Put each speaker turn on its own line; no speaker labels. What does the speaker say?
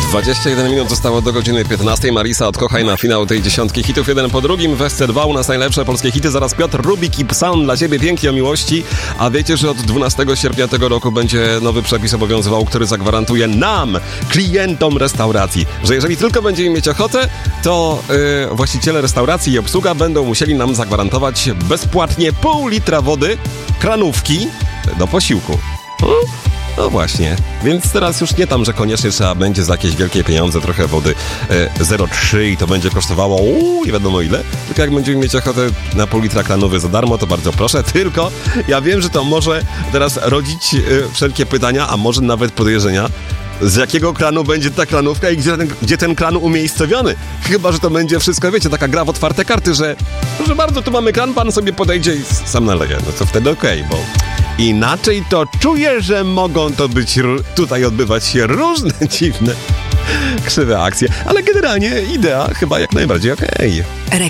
21 minut zostało do godziny 15. Marisa, odkochaj na finał tej dziesiątki hitów, jeden po drugim. W SC2 u nas najlepsze polskie hity. Zaraz Piotr Rubik i Psalm dla ciebie, pięknie o miłości. A wiecie, że od 12 sierpnia tego roku będzie nowy przepis obowiązywał, który zagwarantuje nam, klientom restauracji, że jeżeli tylko będziemy mieć ochotę, to właściciele restauracji i obsługa będą musieli nam zagwarantować bezpłatnie pół litra wody, kranówki do posiłku. No właśnie, więc teraz już nie tam, że koniecznie trzeba będzie za jakieś wielkie pieniądze trochę wody 0,3 i to będzie kosztowało nie wiadomo ile, tylko jak będziemy mieć ochotę na pół litra kranowy za darmo, to bardzo proszę, tylko ja wiem, że to może teraz rodzić wszelkie pytania, a może nawet podejrzenia, z jakiego kranu będzie ta kranówka i gdzie ten kran umiejscowiony. Chyba że to będzie wszystko, wiecie, taka gra w otwarte karty, że proszę bardzo, tu mamy kran, pan sobie podejdzie i sam naleje. No to wtedy okej, bo inaczej to czuję, że mogą to być tutaj odbywać się różne dziwne, krzywe akcje, ale generalnie idea chyba jak najbardziej okej.